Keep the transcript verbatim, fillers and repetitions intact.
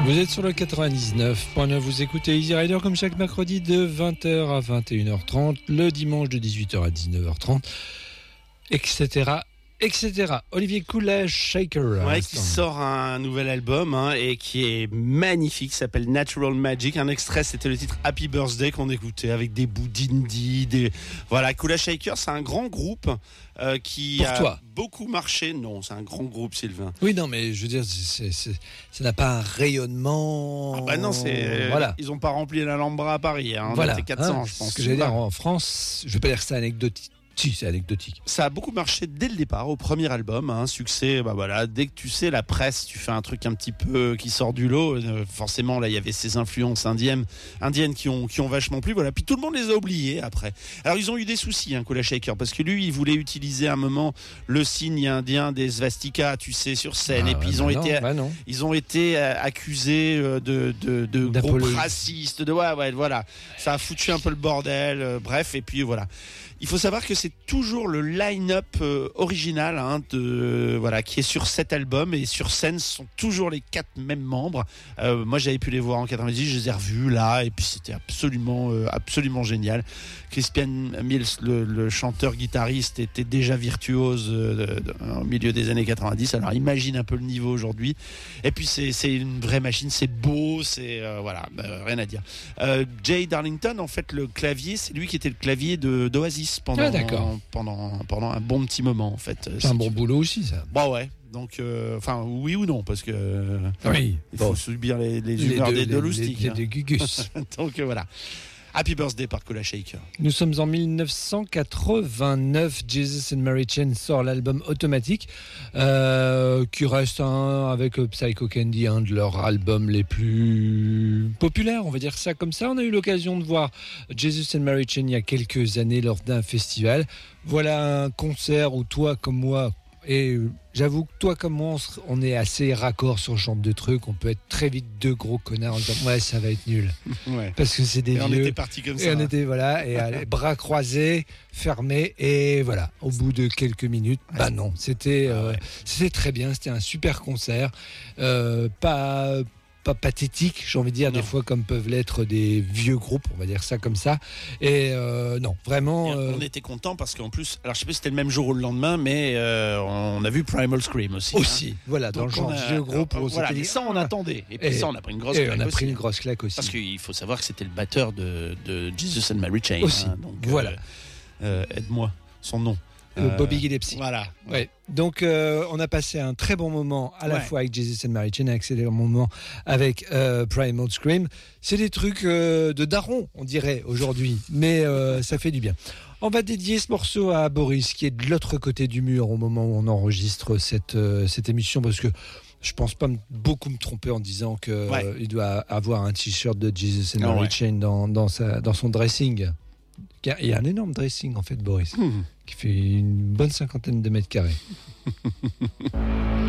Vous êtes sur le quatre-vingt-dix-neuf point neuf, vous écoutez Easy Rider comme chaque mercredi de vingt heures à vingt et une heures trente, le dimanche de dix-huit heures à dix-neuf heures trente, et cetera et cetera. Olivier Coolidge, Shaker. Ouais, qui sort un nouvel album hein, et qui est magnifique, s'appelle Natural Magic. Un extrait, c'était le titre Happy Birthday qu'on écoutait avec des bouts d'indie, des voilà. Coolidge Shaker, c'est un grand groupe euh, qui Pour a toi. beaucoup marché. Non, c'est un grand groupe, Sylvain. Oui, non, mais je veux dire, c'est, c'est, ça n'a pas un rayonnement. Ah bah non, c'est voilà. Ils ont pas rempli l'Alhambra à Paris. Hein, on voilà. était quatre cents, hein, je pense. Ce que j'allais dire en France, je vais pas dire que c'est anecdotique. Si, c'est anecdotique. Ça a beaucoup marché dès le départ, au premier album, un hein, succès. Bah voilà, dès que tu sais la presse, tu fais un truc un petit peu qui sort du lot. Euh, forcément, là, il y avait ces influences indiennes, indiennes qui ont qui ont vachement plu. Voilà. Puis tout le monde les a oubliés après. Alors ils ont eu des soucis, hein, Coolidge Shaker, parce que lui, il voulait utiliser à un moment le signe indien des swastikas, tu sais, sur scène. Ah, et puis bah ils ont non, été, bah non. ils ont été accusés de de de groupes racistes. De ouais, ouais, voilà. Ça a foutu un peu le bordel. Euh, bref, et puis voilà. Il faut savoir que c'est toujours le line-up euh, original hein, de voilà qui est sur cet album, et sur scène ce sont toujours les quatre mêmes membres. Euh, moi j'avais pu les voir en quatre-vingt-dix, je les ai revus là et puis c'était absolument euh, absolument génial. Crispian Mills, le, le chanteur guitariste, était déjà virtuose euh, au milieu des années quatre-vingt-dix. Alors imagine un peu le niveau aujourd'hui. Et puis c'est c'est une vraie machine, c'est beau, c'est euh, voilà, euh, rien à dire. Euh, Jay Darlington, en fait le clavier, c'est lui qui était le clavier de d'Oasis pendant ah, pendant pendant un bon petit moment en fait. C'est un bon boulot aussi ça. Bah ouais. Donc, enfin, euh, oui ou non, parce que euh, oui, il bon. faut subir les, les humeurs deux, des deux loustiques. Les, hein. les, les gugus. Donc euh, voilà. Happy Birthday par Coolidge Shaker. Nous sommes en dix-neuf cent quatre-vingt-neuf. Jesus and Mary Chain sort l'album Automatique, euh, qui reste un, avec Psycho Candy, un de leurs albums les plus populaires, on va dire ça comme ça. On a eu l'occasion de voir Jesus and Mary Chain il y a quelques années lors d'un festival. Voilà un concert où toi comme moi, et j'avoue que toi comme moi, on est assez raccord sur ce genre de trucs. On peut être très vite deux gros connards en disant ouais, ça va être nul. Ouais. Parce que c'est des et vieux. On était partis comme ça. Et on hein. était voilà, et allez, bras croisés, fermés, et voilà. Au bout de quelques minutes, ouais. bah non, c'était, ah euh, ouais. c'était très bien. C'était un super concert, euh, pas. pas pathétique, j'ai envie de dire, non. Des fois comme peuvent l'être des vieux groupes, on va dire ça comme ça. Et euh, non, vraiment. Euh... On était contents parce qu'en plus, alors je sais pas si c'était le même jour ou le lendemain, mais euh, on a vu Primal Scream aussi. Aussi, hein. voilà, dans Donc le genre a... vieux groupe. Alors, voilà, mais ça on attendait. Et puis et, ça on a pris une grosse et claque. On a aussi, pris une grosse claque aussi. Parce qu'il faut savoir que c'était le batteur de, de Jesus and Mary Chain. Aussi, hein, donc, voilà. Euh, euh, aide-moi, son nom. Euh, Bobby Gillespie. Voilà. Ouais. Donc euh, on a passé un très bon moment à la ouais. fois avec Jesus and Mary Chain, un excellent moment avec euh, Primal Scream. C'est des trucs euh, de daron, on dirait aujourd'hui, mais euh, ça fait du bien. On va dédier ce morceau à Boris, qui est de l'autre côté du mur au moment où on enregistre cette euh, cette émission, parce que je pense pas beaucoup me tromper en disant que ouais. euh, il doit avoir un t-shirt de Jesus and oh, Mary ouais. Chain dans dans sa dans son dressing. Il y a un énorme dressing en fait, Boris, mmh. qui fait une bonne cinquantaine de mètres carrés.